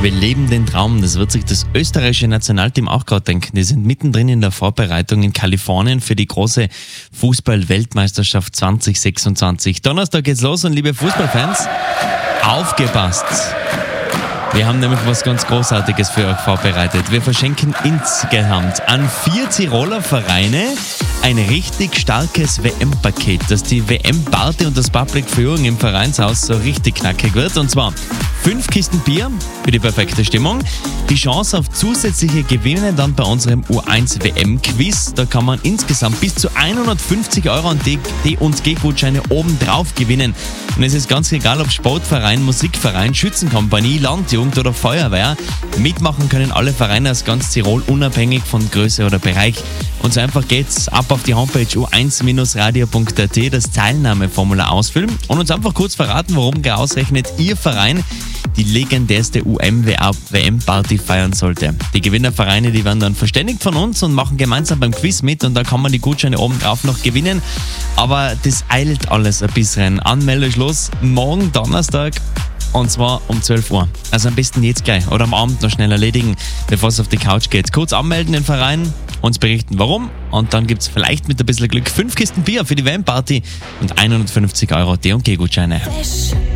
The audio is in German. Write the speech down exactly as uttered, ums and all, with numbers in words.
Wir leben den Traum. Das wird sich das österreichische Nationalteam auch gerade denken. Die sind mittendrin in der Vorbereitung in Kalifornien für die große Fußball-Weltmeisterschaft zwanzig sechsundzwanzig. Donnerstag geht's los und liebe Fußballfans, aufgepasst! Wir haben nämlich was ganz Großartiges für euch vorbereitet. Wir verschenken insgesamt an vier Tiroler Vereine ein richtig starkes W M-Paket, dass die W M-Party und das Public Viewing im Vereinshaus so richtig knackig wird. Und zwar fünf Kisten Bier für die perfekte Stimmung. Die Chance auf zusätzliche Gewinne dann bei unserem U eins W M-Quiz. Da kann man insgesamt bis zu hundertfünfzig Euro an D und G-Gutscheine obendrauf gewinnen. Und es ist ganz egal, ob Sportverein, Musikverein, Schützenkompanie, Landjugend oder Feuerwehr. Mitmachen können alle Vereine aus ganz Tirol, unabhängig von Größe oder Bereich. Und so einfach geht's. Ab auf die Homepage u eins radio punkt a t, das Teilnahmeformular ausfüllen und uns einfach kurz verraten, warum ausgerechnet Ihr Verein die legendärste U M-W M-Party feiern sollte. Die Gewinnervereine, die werden dann verständigt von uns und machen gemeinsam beim Quiz mit und da kann man die Gutscheine obendrauf noch gewinnen. Aber das eilt alles ein bisschen. Anmeldeschluss morgen Donnerstag. Und zwar um zwölf Uhr. Also am besten jetzt gleich oder am Abend noch schnell erledigen, bevor es auf die Couch geht. Kurz anmelden den Verein, uns berichten warum und dann gibt es vielleicht mit ein bisschen Glück fünf Kisten Bier für die W M-Party und hundertfünfzig Euro D und G-Gutscheine.